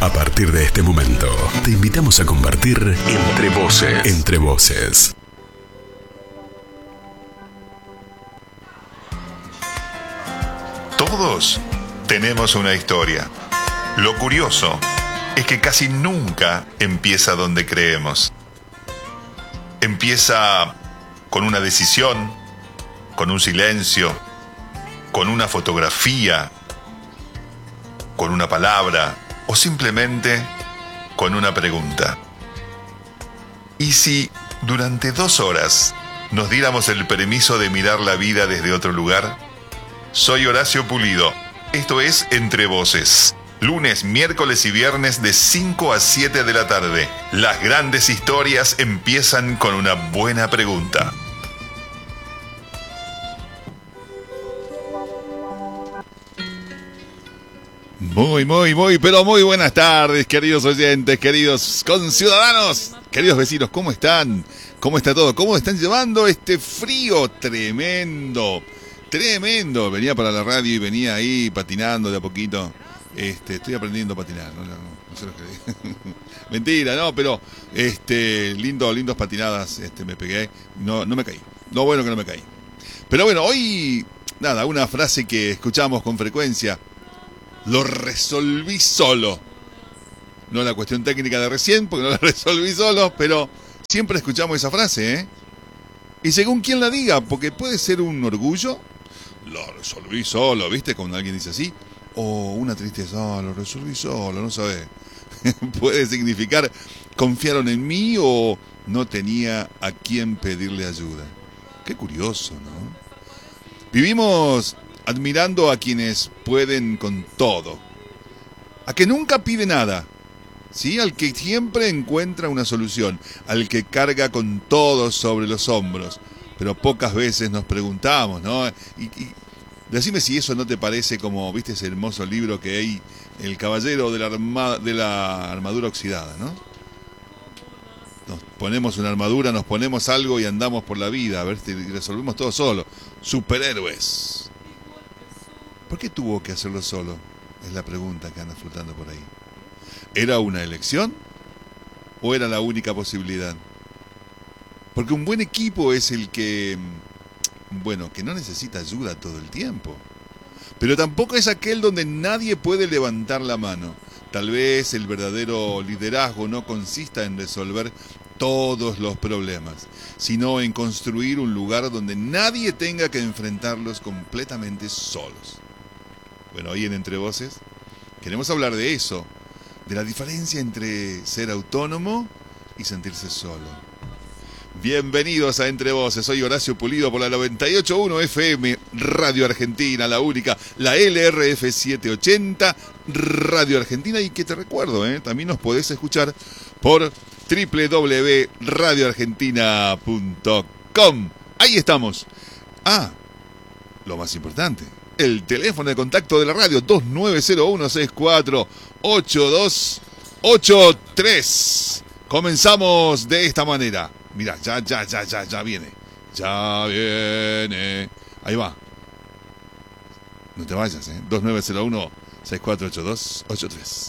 A partir de este momento, te invitamos a compartir Entre Voces. Entre Voces. Todos tenemos una historia. Lo curioso es que casi nunca empieza donde creemos. Empieza con una decisión, con un silencio, con una fotografía, con una palabra o simplemente con una pregunta. ¿Y si durante 2 horas nos diéramos el permiso de mirar la vida desde otro lugar? Soy Horacio Pulido. Esto es Entre Voces. Lunes, miércoles y viernes de 5 a 7 de la tarde. Las grandes historias empiezan con una buena pregunta. Pero muy buenas tardes, queridos oyentes, queridos conciudadanos, queridos vecinos, ¿cómo están? ¿Cómo está todo? ¿Cómo están llevando este frío tremendo? Tremendo. Venía para la radio y venía ahí patinando de a poquito. Estoy aprendiendo a patinar, no sé lo que digo. Mentira, no, pero lindas patinadas me pegué, no me caí. Lo bueno que no me caí. Pero bueno, hoy nada, una frase que escuchamos con frecuencia. Lo resolví solo. No la cuestión técnica de recién, porque no la resolví solo, pero siempre escuchamos esa frase, ¿eh? Y según quien la diga, porque puede ser un orgullo, lo resolví solo, ¿viste? Cuando alguien dice así, o una tristeza, lo resolví solo, no sabés. Puede significar, confiaron en mí o no tenía a quién pedirle ayuda. Qué curioso, ¿no? Vivimos admirando a quienes pueden con todo, a que nunca pide nada, ¿sí? Al que siempre encuentra una solución, al que carga con todo sobre los hombros. Pero pocas veces nos preguntamos, ¿no? Y decime si eso no te parece como, ¿viste ese hermoso libro que hay, El caballero de la armadura oxidada, ¿no? Nos ponemos una armadura, nos ponemos algo y andamos por la vida, a ver si resolvemos todo solo. Superhéroes. ¿Por qué tuvo que hacerlo solo? Es la pregunta que anda flotando por ahí. ¿Era una elección? ¿O era la única posibilidad? Porque un buen equipo es el que, que no necesita ayuda todo el tiempo. Pero tampoco es aquel donde nadie puede levantar la mano. Tal vez el verdadero liderazgo no consista en resolver todos los problemas, sino en construir un lugar donde nadie tenga que enfrentarlos completamente solos. Bueno, hoy en Entre Voces queremos hablar de eso, de la diferencia entre ser autónomo y sentirse solo. Bienvenidos a Entre Voces, soy Horacio Pulido por la 98.1 FM, Radio Argentina, la única, la LRF 780, Radio Argentina, y que te recuerdo, también nos podés escuchar por www.radioargentina.com. Ahí estamos. Lo más importante, el teléfono de contacto de la radio, 2901-648283. Comenzamos de esta manera. Mirá, ya viene. Ya viene. Ahí va. No te vayas, 2901-648283.